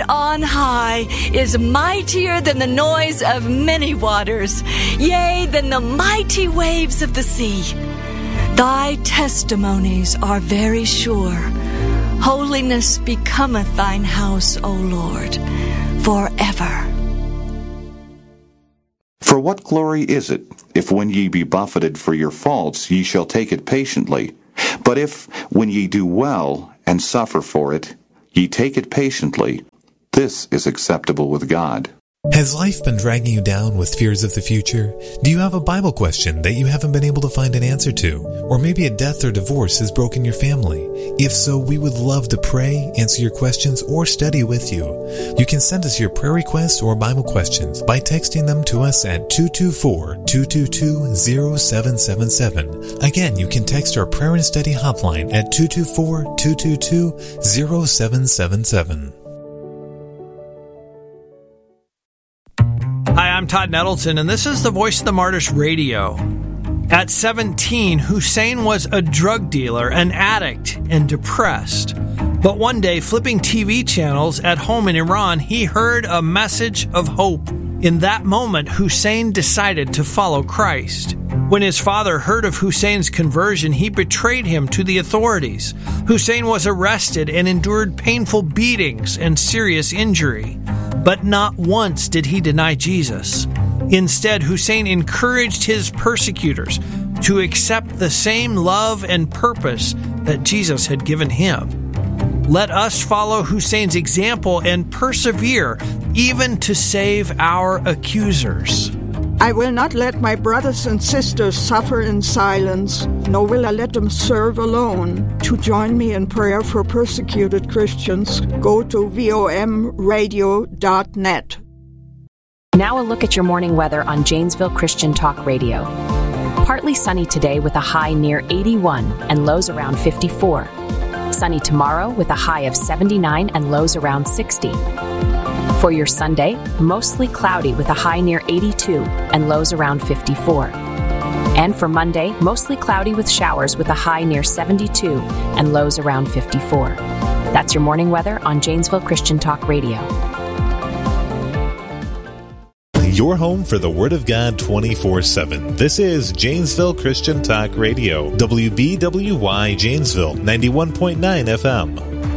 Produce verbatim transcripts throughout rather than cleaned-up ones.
on high is mightier than the noise of many waters, yea, than the mighty waves of the sea. Thy testimonies are very sure. Holiness becometh thine house, O Lord, forever. For what glory is it, if when ye be buffeted for your faults, ye shall take it patiently? But if, when ye do well, and suffer for it, ye take it patiently, this is acceptable with God. Has life been dragging you down with fears of the future? Do you have a Bible question that you haven't been able to find an answer to? Or maybe a death or divorce has broken your family? If so, we would love to pray, answer your questions, or study with you. You can send us your prayer requests or Bible questions by texting them to us at two two four, two two two, zero seven seven seven. Again, you can text our prayer and study hotline at two two four, two two two, zero seven seven seven. Hi, I'm Todd Nettleton, and this is the Voice of the Martyrs Radio. At seventeen, Hussein was a drug dealer, an addict, and depressed. But one day, flipping T V channels at home in Iran, he heard a message of hope. In that moment, Hussein decided to follow Christ. When his father heard of Hussein's conversion, he betrayed him to the authorities. Hussein was arrested and endured painful beatings and serious injury. But not once did he deny Jesus. Instead, Hussein encouraged his persecutors to accept the same love and purpose that Jesus had given him. Let us follow Hussein's example and persevere even to save our accusers. I will not let my brothers and sisters suffer in silence, nor will I let them serve alone. To join me in prayer for persecuted Christians, go to V O M radio dot net. Now a look at your morning weather on Janesville Christian Talk Radio. Partly sunny today with a high near eighty-one and lows around fifty-four. Sunny tomorrow with a high of seventy-nine and lows around sixty. For your Sunday, mostly cloudy with a high near eighty-two and lows around fifty-four. And for Monday, mostly cloudy with showers with a high near seventy-two and lows around fifty-four. That's your morning weather on Janesville Christian Talk Radio. Your home for the Word of God twenty-four seven. This is Janesville Christian Talk Radio. W B W Y Janesville, ninety-one point nine F M.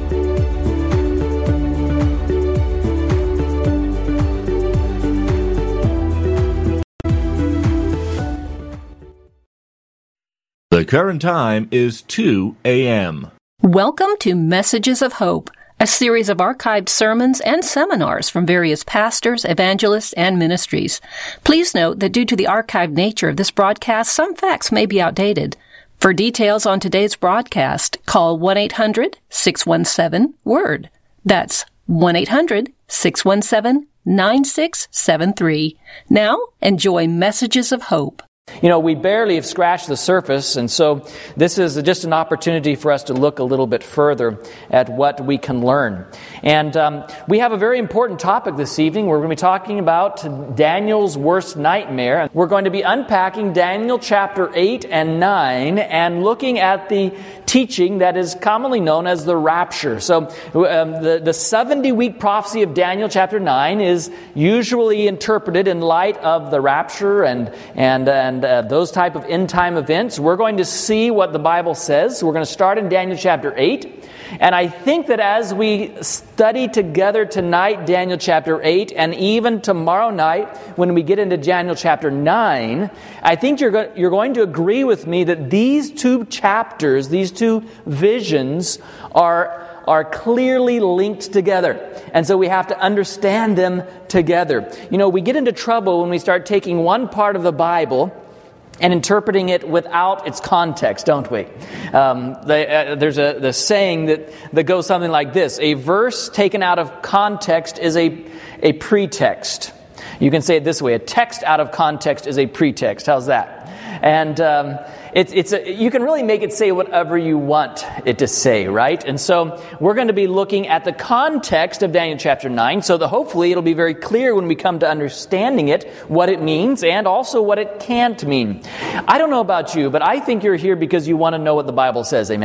The current time is two a.m. Welcome to Messages of Hope, a series of archived sermons and seminars from various pastors, evangelists, and ministries. Please note that due to the archived nature of this broadcast, some facts may be outdated. For details on today's broadcast, call one eight hundred, six one seven, WORD. That's one eight hundred, six one seven, nine six seven three. Now, enjoy Messages of Hope. You know, we barely have scratched the surface, and so this is just an opportunity for us to look a little bit further at what we can learn. And um, we have a very important topic this evening. We're going to be talking about Daniel's worst nightmare. We're going to be unpacking Daniel chapter eight and nine and looking at the teaching that is commonly known as the rapture. So um, the, the seventy-week prophecy of Daniel chapter nine is usually interpreted in light of the rapture and and and uh, those type of end-time events. We're going to see what the Bible says. We're going to start in Daniel chapter eight. And I think that as we study together tonight Daniel chapter eight, and even tomorrow night when we get into Daniel chapter nine, I think you're go- you're going to agree with me that these two chapters, these two visions are are clearly linked together. And so we have to understand them together. You know, we get into trouble when we start taking one part of the Bible and interpreting it without its context, don't we? Um, they, uh, there's a the saying that, that goes something like this: a verse taken out of context is a, a pretext. You can say it this way: a text out of context is a pretext. How's that? And um, it's it's a, you can really make it say whatever you want it to say, right? And so we're going to be looking at the context of Daniel chapter nine, so that hopefully it'll be very clear when we come to understanding it, what it means, and also what it can't mean. I don't know about you, but I think you're here because you want to know what the Bible says, amen?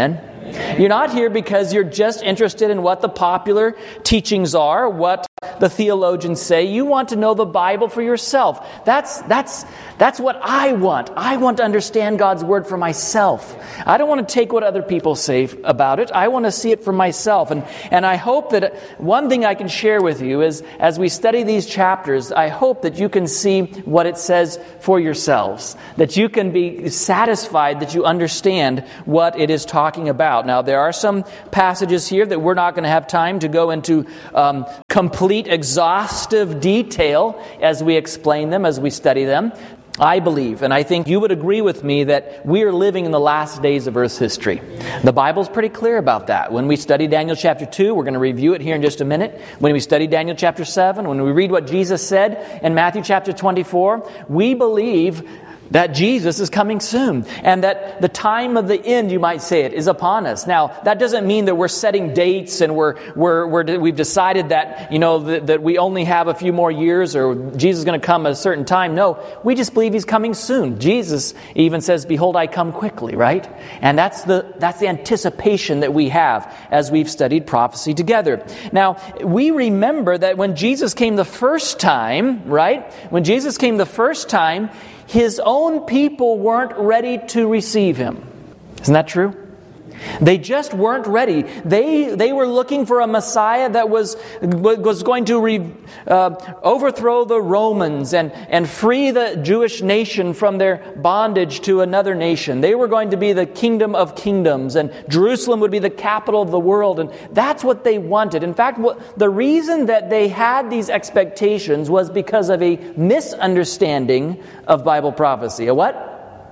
You're not here because you're just interested in what the popular teachings are, what the theologians say. You want to know the Bible for yourself. That's that's that's what I want. I want to understand God's Word for myself. I don't want to take what other people say about it. I want to see it for myself. And and I hope that one thing I can share with you is, as we study these chapters, I hope that you can see what it says for yourselves. That you can be satisfied that you understand what it is talking about. Now, there are some passages here that we're not going to have time to go into um, complete, exhaustive detail as we explain them, as we study them. I believe, and I think you would agree with me, that we are living in the last days of Earth's history. The Bible's pretty clear about that. When we study Daniel chapter two, we're going to review it here in just a minute. When we study Daniel chapter seven, when we read what Jesus said in Matthew chapter twenty-four, we believe that Jesus is coming soon, and that the time of the end, you might say it, is upon us. Now, that doesn't mean that we're setting dates and we're, we're, we're we've decided that, you know, that, that we only have a few more years or Jesus is going to come at a certain time. No, we just believe He's coming soon. Jesus even says, "Behold, I come quickly," right? And that's the that's the anticipation that we have as we've studied prophecy together. Now, we remember that when Jesus came the first time, right? When Jesus came the first time, His own people weren't ready to receive Him. Isn't that true? They just weren't ready. They they were looking for a Messiah that was was going to re, uh, overthrow the Romans and, and free the Jewish nation from their bondage to another nation. They were going to be the kingdom of kingdoms, and Jerusalem would be the capital of the world. And that's what they wanted. In fact, what, the reason that they had these expectations was because of a misunderstanding of Bible prophecy. A what?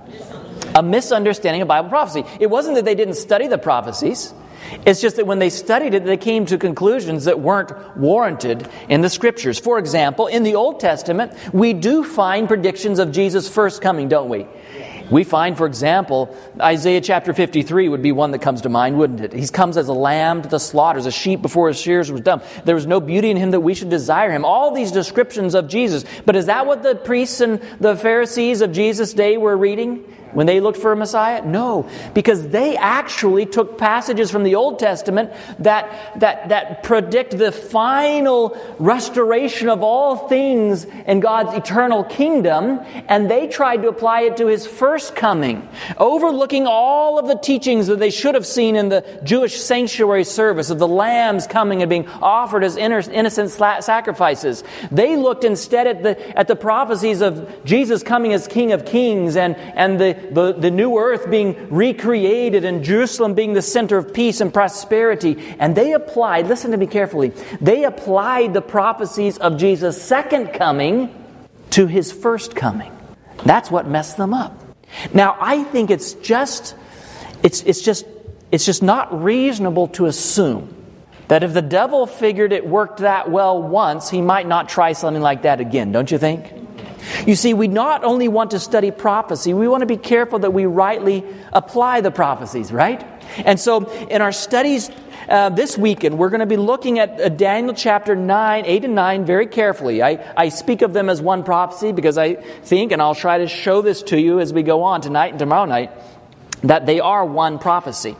A misunderstanding of Bible prophecy. It wasn't that they didn't study the prophecies. It's just that when they studied it, they came to conclusions that weren't warranted in the Scriptures. For example, in the Old Testament, we do find predictions of Jesus' first coming, don't we? We find, for example, Isaiah chapter fifty-three would be one that comes to mind, wouldn't it? He comes as a lamb to the slaughter, as a sheep before his shears was dumb. There was no beauty in Him that we should desire Him. All these descriptions of Jesus. But is that what the priests and the Pharisees of Jesus' day were reading when they looked for a Messiah? No, because they actually took passages from the Old Testament that that that predict the final restoration of all things in God's eternal kingdom, and they tried to apply it to His first coming, overlooking all of the teachings that they should have seen in the Jewish sanctuary service of the lambs coming and being offered as innocent sacrifices. They looked instead at the at the prophecies of Jesus coming as King of Kings, and and the The, the new earth being recreated and Jerusalem being the center of peace and prosperity. And they applied, listen to me carefully, they applied the prophecies of Jesus' second coming to His first coming. That's what messed them up. Now, I think it's just, it's, it's just, it's just not reasonable to assume that if the devil figured it worked that well once, he might not try something like that again, don't you think? You see, we not only want to study prophecy, we want to be careful that we rightly apply the prophecies, right? And so in our studies uh, this weekend, we're going to be looking at uh, Daniel chapter nine, eight and nine very carefully. I, I speak of them as one prophecy because I think, and I'll try to show this to you as we go on tonight and tomorrow night, that they are one prophecy.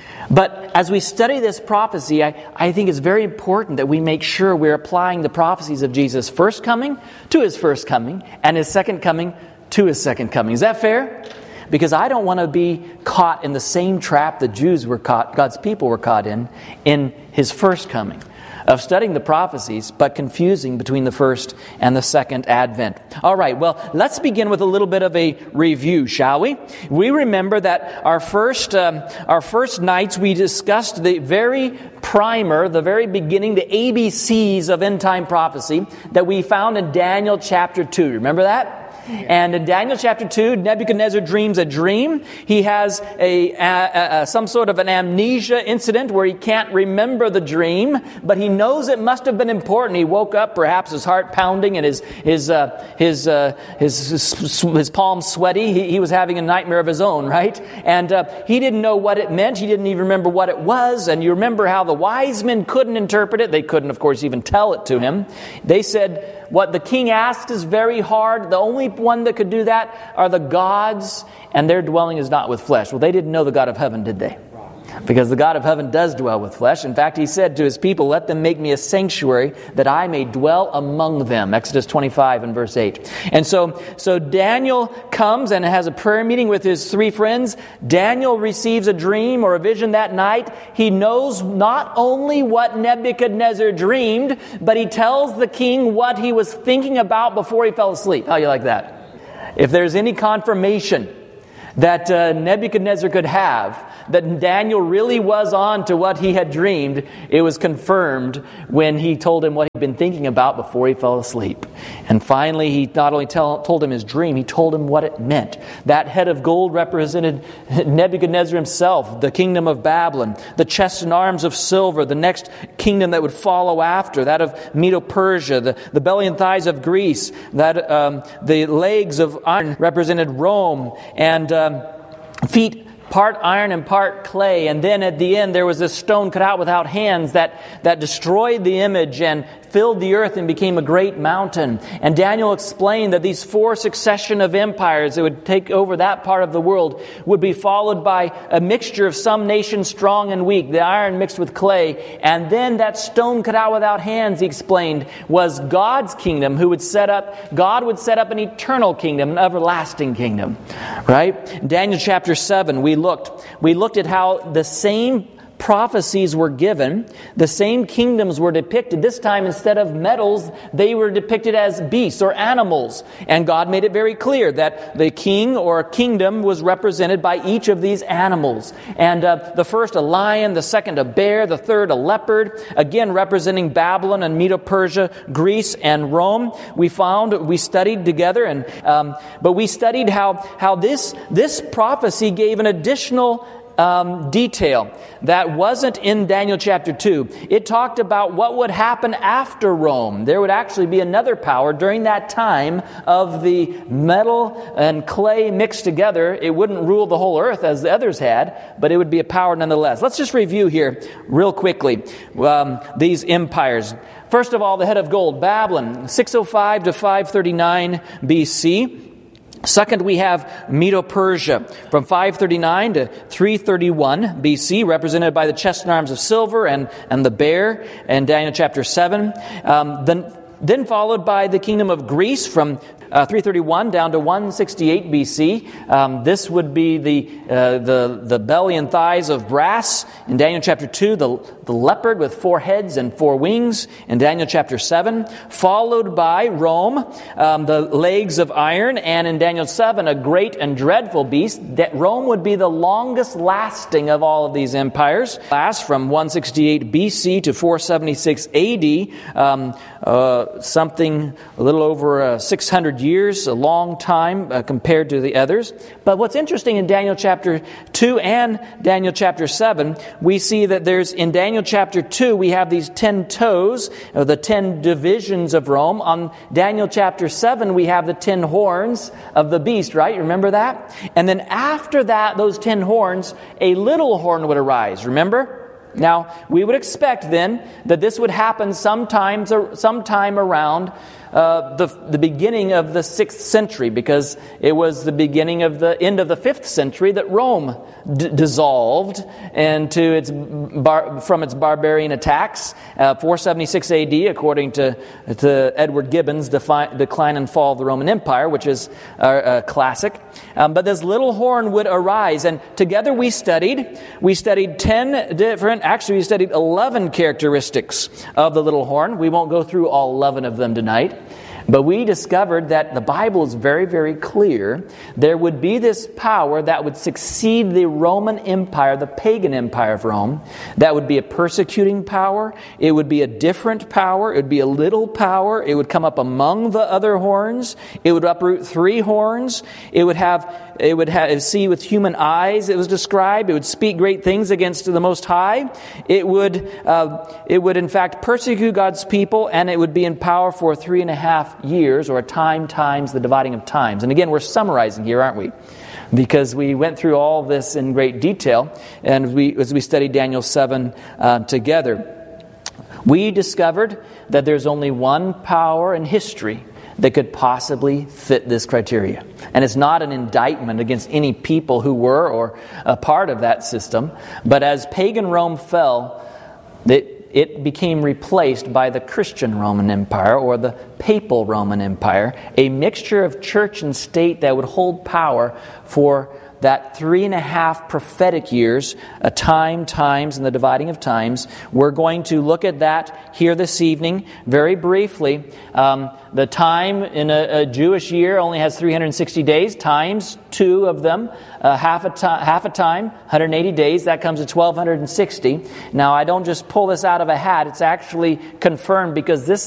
But as we study this prophecy, I, I think it's very important that we make sure we're applying the prophecies of Jesus' first coming to His first coming, and His second coming to His second coming. Is that fair? Because I don't want to be caught in the same trap the Jews were caught, God's people were caught in, in His first coming, of studying the prophecies, but confusing between the first and the second advent. All right, well, let's begin with a little bit of a review, shall we? We remember that our first um, our first nights we discussed the very primer, the very beginning, the A B Cs of end-time prophecy that we found in Daniel chapter two. Remember that? And in Daniel chapter two, Nebuchadnezzar dreams a dream. He has a, a, a some sort of an amnesia incident where he can't remember the dream, but he knows it must have been important. He woke up, perhaps his heart pounding and his his uh, his, uh, his his his palms sweaty. He, he was having a nightmare of his own, right? And uh, he didn't know what it meant. He didn't even remember what it was. And you remember how the wise men couldn't interpret it. They couldn't, of course, even tell it to him. They said, what the king asked is very hard. The only one that could do that are the gods, and their dwelling is not with flesh. Well, they didn't know the God of heaven, did they? Because the God of heaven does dwell with flesh. In fact, he said to his people, let them make me a sanctuary that I may dwell among them. Exodus twenty-five and verse eight. And so, so Daniel comes and has a prayer meeting with his three friends. Daniel receives a dream or a vision that night. He knows not only what Nebuchadnezzar dreamed, but he tells the king what he was thinking about before he fell asleep. How do you like that? If there's any confirmation that uh, Nebuchadnezzar could have, that Daniel really was on to what he had dreamed, it was confirmed when he told him what he'd been thinking about before he fell asleep. And finally, he not only tell, told him his dream, he told him what it meant. That head of gold represented Nebuchadnezzar himself, the kingdom of Babylon, the chest and arms of silver, the next kingdom that would follow after, that of Medo-Persia, the, the belly and thighs of Greece, that um, the legs of iron represented Rome, and um, feet part iron and part clay. And then at the end there was this stone cut out without hands that, that destroyed the image and filled the earth and became a great mountain. And Daniel explained that these four succession of empires that would take over that part of the world would be followed by a mixture of some nations strong and weak, the iron mixed with clay. And then that stone cut out without hands, he explained, was God's kingdom, who would set up, God would set up an eternal kingdom, an everlasting kingdom. Right? In Daniel chapter seven, we looked, we looked at how the same prophecies were given, the same kingdoms were depicted. This time, instead of metals, they were depicted as beasts or animals. And God made it very clear that the king or kingdom was represented by each of these animals. And uh, the first a lion, the second a bear, the third a leopard, again representing Babylon and Medo-Persia, Greece and Rome. We found, we studied together, and um, but we studied how how this this prophecy gave an additional Um, detail that wasn't in Daniel chapter two. It talked about what would happen after Rome. There would actually be another power during that time of the metal and clay mixed together. It wouldn't rule the whole earth as the others had, but it would be a power nonetheless. Let's just review here real quickly um, these empires. First of all, the head of gold, Babylon, six oh five to five thirty-nine B C. Second, we have Medo-Persia from five thirty-nine to three thirty-one B C, represented by the chest and arms of silver and, and the bear in Daniel chapter seven. Um, then, then followed by the kingdom of Greece from uh, three thirty-one down to one sixty-eight B C. Um, this would be the, uh, the the belly and thighs of brass in Daniel chapter two, the, the leopard with four heads and four wings in Daniel chapter seven, followed by Rome, um, the legs of iron, and in Daniel seven, a great and dreadful beast. That Rome would be the longest lasting of all of these empires. Last from one sixty-eight B C to four seventy-six A D, um, uh, something a little over uh, six hundred years, a long time uh, compared to the others. But what's interesting in Daniel chapter two and Daniel chapter seven, we see that there's, in Daniel chapter two, we have these ten toes, or the ten divisions of Rome. On Daniel chapter seven, we have the ten horns of the beast, right? You remember that? And then after that, those ten horns, a little horn would arise, remember? Now, we would expect then that this would happen sometimes, sometime around uh, the, the beginning of the sixth century, because it was the beginning of the end of the fifth century that Rome d- dissolved into its bar, from its barbarian attacks. Uh, four seventy-six A D, according to, to Edward Gibbon's Defi- Decline and Fall of the Roman Empire, which is a, a classic. Um, but this little horn would arise, and together we studied, we studied ten different, actually we studied eleven characteristics of the little horn. We won't go through all eleven of them tonight. But we discovered that the Bible is very, very clear. There would be this power that would succeed the Roman Empire, the pagan empire of Rome. That would be a persecuting power. It would be a different power. It would be a little power. It would come up among the other horns. It would uproot three horns. It would have, it would have, see with human eyes, it was described. It would speak great things against the Most High. It would, uh, it would in fact persecute God's people, and it would be in power for three and a half years, or a time times the dividing of times. And again, we're summarizing here, aren't we? Because we went through all this in great detail, and we, as we studied Daniel seven uh, together. We discovered that there's only one power in history that could possibly fit this criteria. And it's not an indictment against any people who were or a part of that system, but as pagan Rome fell, it, it became replaced by the Christian Roman Empire, or the Papal Roman Empire, a mixture of church and state that would hold power for that three and a half prophetic years, a time, times, and the dividing of times. We're going to look at that here this evening very briefly. Um, the time in a, a Jewish year only has three hundred sixty days, times two of them, uh, half a time, half a time, one hundred eighty days. That comes to twelve sixty. Now, I don't just pull this out of a hat. It's actually confirmed because this